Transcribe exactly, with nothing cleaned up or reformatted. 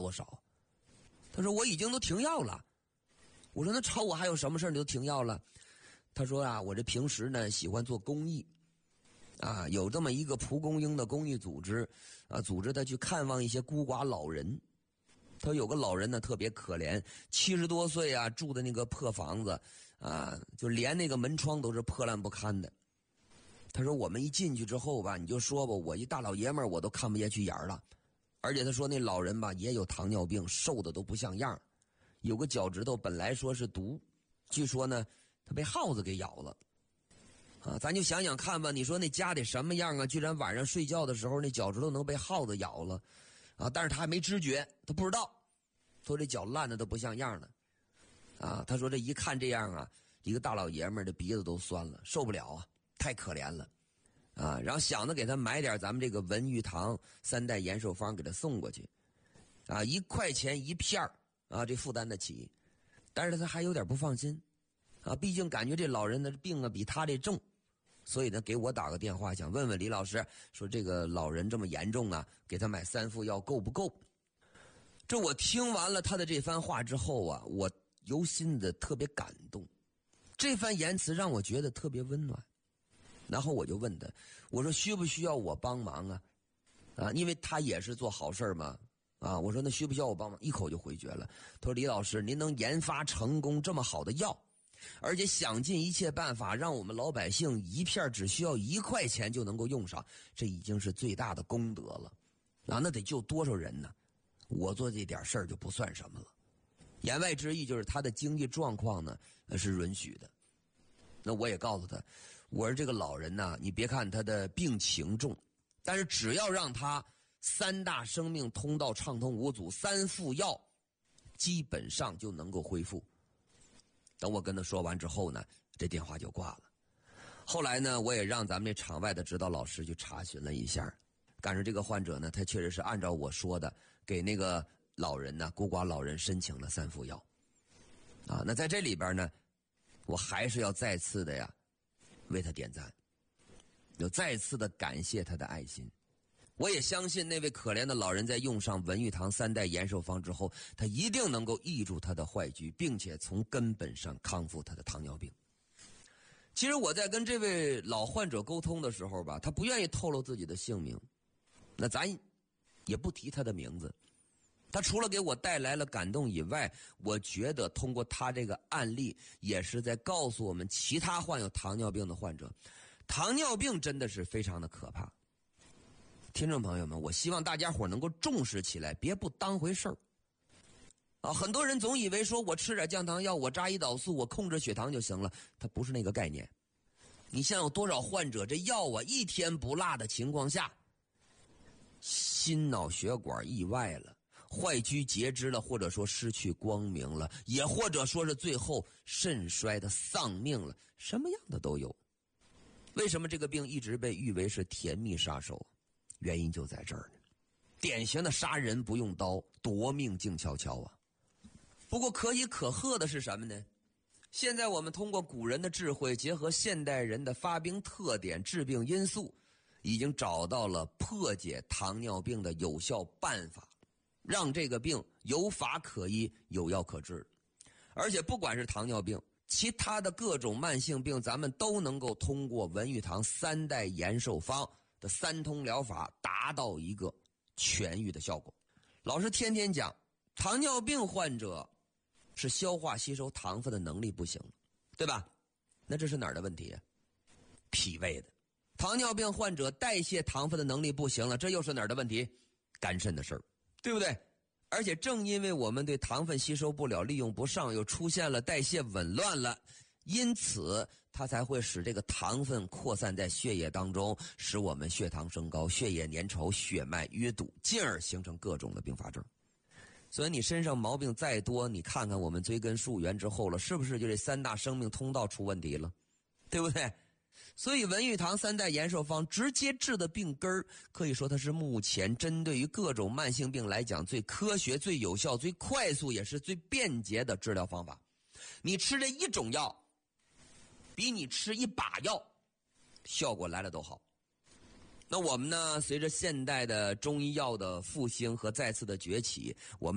多少？他说我已经都停药了。我说那找我还有什么事你都停药了？他说啊，我这平时呢喜欢做公益啊，有这么一个蒲公英的公益组织啊，组织他去看望一些孤寡老人。他有个老人呢特别可怜，七十多岁啊，住的那个破房子啊，就连那个门窗都是破烂不堪的。他说我们一进去之后吧，你就说吧，我一大老爷们儿我都看不下去眼了。而且他说那老人吧也有糖尿病，瘦的都不像样，有个脚趾头本来说是毒，据说呢他被耗子给咬了啊。咱就想想看吧，你说那家得什么样啊，居然晚上睡觉的时候那脚趾头能被耗子咬了啊！但是他还没知觉，他不知道，说这脚烂的都不像样了啊。他说这一看这样啊，一个大老爷们儿的鼻子都酸了，受不了啊，太可怜了啊。然后想着给他买点咱们这个文玉堂三代延寿方给他送过去啊，一块钱一片啊，这负担得起。但是他还有点不放心啊，毕竟感觉这老人的病啊比他这重，所以呢给我打个电话，想问问李老师，说这个老人这么严重啊，给他买三副药够不够？这我听完了他的这番话之后啊，我由心的特别感动，这番言辞让我觉得特别温暖。然后我就问他，我说需不需要我帮忙啊？啊，因为他也是做好事嘛。啊，我说那需不需要我帮忙？一口就回绝了。他说李老师，您能研发成功这么好的药，而且想尽一切办法让我们老百姓一片只需要一块钱就能够用上，这已经是最大的功德了啊！那得救多少人呢？我做这点事儿就不算什么了。言外之意就是他的经济状况呢是允许的。那我也告诉他，我说这个老人呢，你别看他的病情重，但是只要让他三大生命通道畅通无阻，三副药基本上就能够恢复。等我跟他说完之后呢，这电话就挂了。后来呢，我也让咱们这场外的指导老师去查询了一下，赶上这个患者呢，他确实是按照我说的给那个老人呢，孤寡老人申请了三副药啊。那在这里边呢，我还是要再次的呀为他点赞，要再次的感谢他的爱心。我也相信那位可怜的老人在用上文玉堂三代延寿方之后，他一定能够抑住他的坏疽，并且从根本上康复他的糖尿病。其实我在跟这位老患者沟通的时候吧，他不愿意透露自己的姓名，那咱也不提他的名字。他除了给我带来了感动以外，我觉得通过他这个案例也是在告诉我们其他患有糖尿病的患者，糖尿病真的是非常的可怕。听众朋友们，我希望大家伙能够重视起来，别不当回事儿啊！很多人总以为说我吃点降糖药，我扎胰岛素，我控制血糖就行了，它不是那个概念。你像有多少患者这药啊一天不落的情况下，心脑血管意外了，坏疽截肢了，或者说失去光明了，也或者说是最后肾衰的丧命了，什么样的都有。为什么这个病一直被誉为是甜蜜杀手？原因就在这儿呢，典型的杀人不用刀，夺命静悄悄啊。不过可喜可贺的是什么呢？现在我们通过古人的智慧，结合现代人的发病特点、致病因素，已经找到了破解糖尿病的有效办法，让这个病有法可依，有药可治。而且不管是糖尿病，其他的各种慢性病，咱们都能够通过文玉堂三代延寿方的三通疗法达到一个痊愈的效果。老师天天讲，糖尿病患者是消化吸收糖分的能力不行，对吧？那这是哪儿的问题？脾胃的。糖尿病患者代谢糖分的能力不行了，这又是哪儿的问题？肝肾的事儿，对不对？而且正因为我们对糖分吸收不了，利用不上，又出现了代谢紊乱了，因此它才会使这个糖分扩散在血液当中，使我们血糖升高，血液粘稠，血脉淤堵，进而形成各种的并发症。所以你身上毛病再多，你看看我们追根溯源之后了，是不是就这三大生命通道出问题了，对不对？所以文玉堂三代延寿方直接治的病根儿，可以说它是目前针对于各种慢性病来讲最科学、最有效、最快速也是最便捷的治疗方法。你吃这一种药比你吃一把药效果来了都好。那我们呢，随着现代的中医药的复兴和再次的崛起，我们